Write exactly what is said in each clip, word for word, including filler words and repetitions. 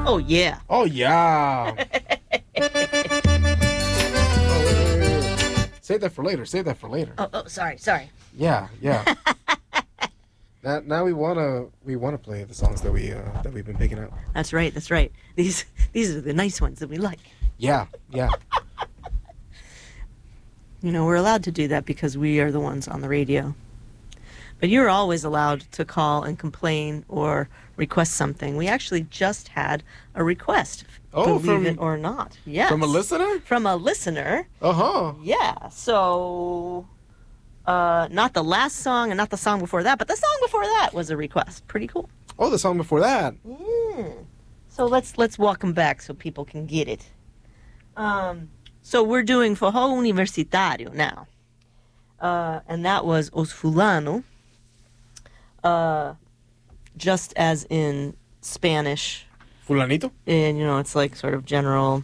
Oh, yeah. Oh, yeah. oh, wait, wait, wait, wait. Save that for later. Save that for later. Oh, oh sorry, sorry. Yeah, yeah. now, now we wanna we wanna play the songs that we uh, that we've been picking out. That's right, that's right. These these are the nice ones that we like. Yeah, yeah. You know, we're allowed to do that because we are the ones on the radio. But you're always allowed to call and complain or request something. We actually just had a request, Oh, believe from- it or not. Yes. From a listener? From a listener. Uh-huh. Yeah, so uh, not the last song and not the song before that, but the song before that was a request. Pretty cool. Oh, the song before that. Mm. So let's let's walk them back so people can get it. Um, so we're doing Forró Universitário now. Uh, and that was Os Fulano. Uh, just as in Spanish. Fulanito? And, you know, it's like sort of general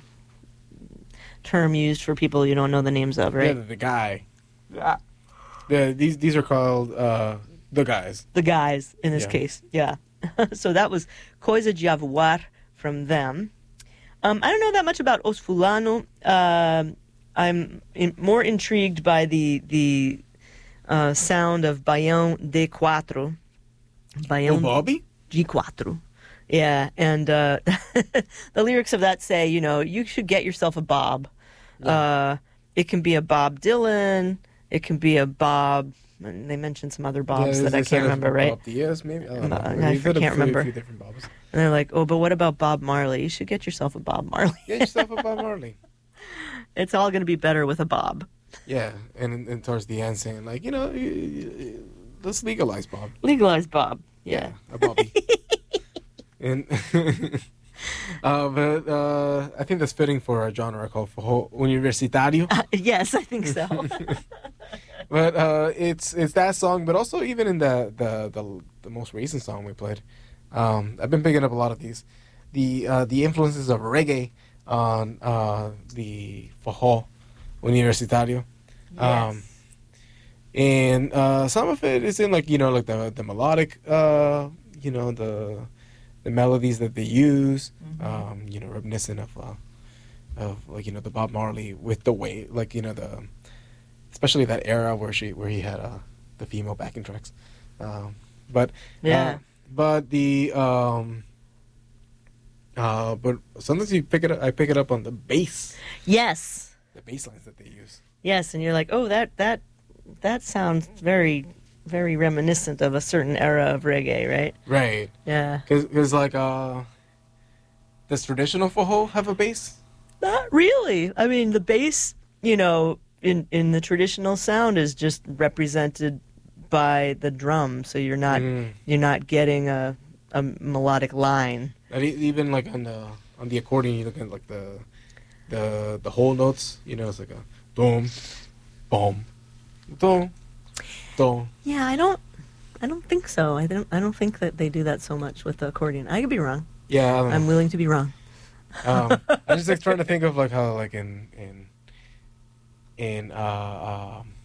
term used for people you don't know the names of, Yeah, right? the, the guy. Yeah. The, these these are called uh, the guys. The guys, in this Yeah. case, yeah. So that was Coisa de Avoar from them. Um, I don't know that much about Os Fulano. Um I'm in, more intrigued by the the uh, sound of Baião de Quatro. Oh, Baião Bobby? de Quatro. Yeah, and uh, the lyrics of that say, you know, you should get yourself a Bob. Uh, it can be a Bob Dylan. It can be a Bob. And they mentioned some other Bobs Yeah, that I they said can't remember, right? Bob Diaz, maybe? I don't know. Uh, I They said a can't few- remember. A few different Bobs. And they're like, oh, but what about Bob Marley? You should get yourself a Bob Marley. Get yourself a Bob Marley. It's all going to be better with a Bob. Yeah, and, and towards the end saying, like, you know, y- y- let's legalize Bob. Legalize Bob. Yeah. A Bobby. and uh, but uh, I think that's fitting for a genre called Forró Universitario. Yes, I think so. But uh, it's it's that song, but also even in the the, the, the most recent song we played, um, I've been picking up a lot of these, the uh, the influences of reggae on uh, the Forró Universitario, um, Yes. and uh, some of it is in like you know like the the melodic, uh, you know the the melodies that they use, Mhm. um, you know reminiscent of uh, of like you know the Bob Marley with the way like you know the. Especially that era where she, where he had uh, the female backing tracks, um, but Yeah. uh, but the um, uh, but sometimes you pick it up. I pick it up on the bass, Yes. the bass lines that they use. Yes, and you're like, oh, that that that sounds very, very reminiscent of a certain era of reggae, right? Right, Yeah. because like uh, does traditional forró have a bass? Not really. I mean, the bass, you know, in in the traditional sound is just represented by the drum, so you're not Mm. you're not getting a a melodic line. And e- even like on the on the accordion, you look at like the the the whole notes. You know, it's like a boom, boom, boom, boom. Yeah, I don't I don't think so. I don't I don't think that they do that so much with the accordion. I could be wrong. Yeah, I don't know. I'm willing to be wrong. um, I was just like trying to think of like how like in in in uh um,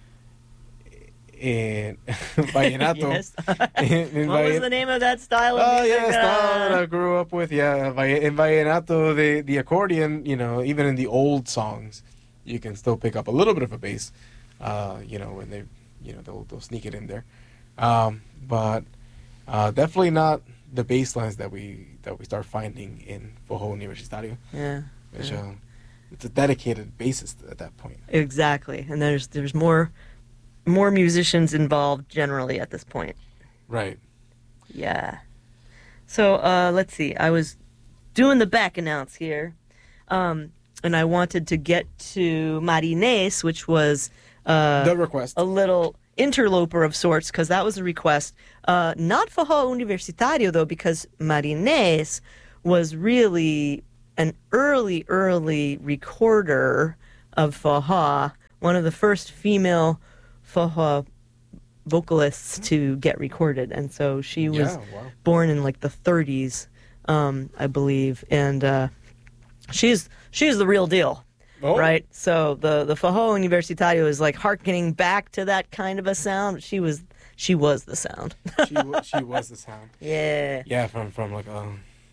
in vallenato. Yes. in, in What was vallen- the name of that style of Oh music? yeah, style that I Uh, grew up with. Yeah, valle- in vallenato, the the accordion. You know, even in the old songs, you can still pick up a little bit of a bass. Uh, you know, when they, you know, they'll they'll sneak it in there. Um, but uh, definitely not the bass lines that we that we start finding in Forró Universitario. yeah. Which Yeah. um, it's a dedicated bassist at that point. Exactly. And there's there's more more musicians involved generally at this point. Right. Yeah. So uh, let's see. I was doing the back announce here, um, and I wanted to get to Marines, which was uh, The request. a little interloper of sorts, because that was a request. Uh, not Forró Universitario, though, because Marines was really an early, early recorder of Forró, one of the first female Forró vocalists to get recorded. And so she was Yeah, wow. born in like the thirties, um, I believe. And uh, she's she's the real deal. Oh. Right, so the the Forró Universitario is like harkening back to that kind of a sound. She was she was the sound. she wa- she was the sound. Yeah, Yeah, from from like um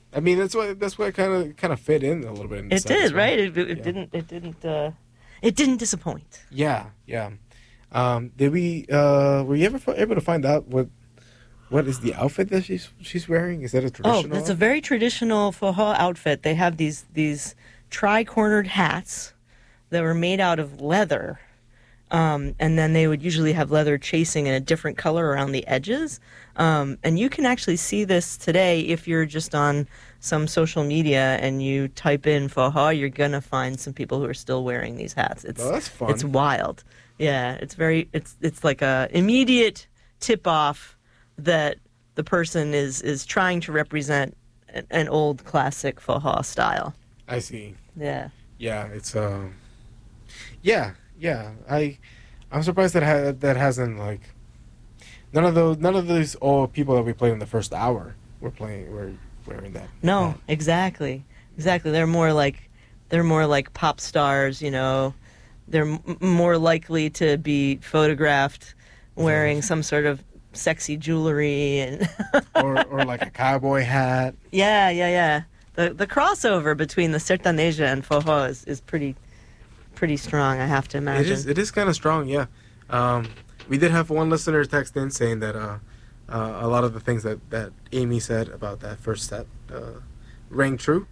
I mean, that's why that's why it kind of kind of fit in a little bit. In the It set as did, well. right? It, it Yeah. didn't. It didn't. Uh, it didn't disappoint. Yeah, yeah. Um, did we? Uh, were you ever f- able to find out what what is the outfit that she's she's wearing? Is that a Oh, traditional? that's a very traditional Foha outfit. They have these these tri-cornered hats that were made out of leather. Um, and then they would usually have leather chasing in a different color around the edges. Um, and you can actually see this today if you're just on some social media and you type in Foha, you're going to find some people who are still wearing these hats. It's, Oh, that's fun. It's wild. Yeah, it's very, it's it's like a immediate tip-off that the person is, is trying to represent an, an old classic Foha style. I see. Yeah. Yeah, it's um. Yeah, yeah. I I'm surprised that ha- that hasn't like none of those none of those old people that we played in the first hour were playing were wearing that. No, hat. exactly, exactly. They're more like they're more like pop stars. You know, they're m- more likely to be photographed wearing some sort of sexy jewelry and or or like a cowboy hat. yeah, yeah, yeah. The the crossover between the sertaneja and Foha is, is pretty pretty strong. I have to imagine. It is it is kind of strong, yeah. Um, we did have one listener text in saying that uh, uh, a lot of the things that, that Amy said about that first set uh, rang true.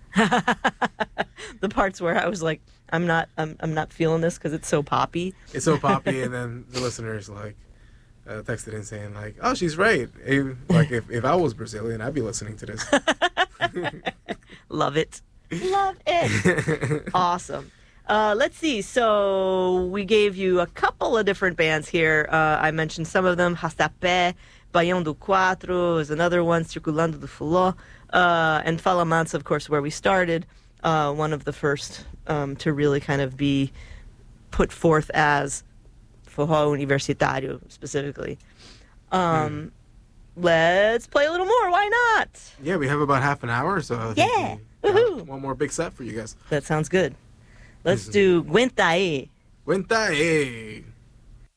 The parts where I was like, I'm not, I'm, I'm not feeling this because it's so poppy. It's so poppy, and then the listeners like uh, texted in saying like, "Oh, she's right. Eh, Like if, if I was Brazilian, I'd be listening to this." Love it, love it. Awesome. Uh, let's see. So we gave you a couple of different bands here. Uh, I mentioned some of them. Rastapé, Baião do Quatro is another one. Circulando do Fulô. Uh, and Fala Mansa, of course, where we started. Uh, one of the first um, to really kind of be put forth as Forró Universitário, specifically. Um, Let's play a little more. Why not? Yeah, we have about half an hour, so I think Yeah. we got Woohoo. one more big set for you guys. That sounds good. Let's This is- do Guenta Aí. Cuenta, eh.